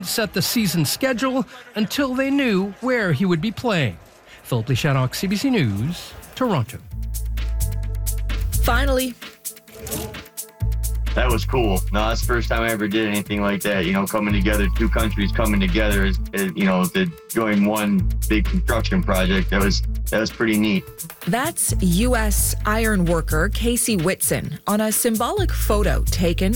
set the season schedule until they knew where he would be playing. Philip Leishanock, CBC News, Toronto. Finally, that was cool. No, that's the first time I ever did anything like that. You know, coming together, two countries coming together, you know, to join one big construction project. That was pretty neat. that's U.S. iron worker Casey Whitson on a symbolic photo taken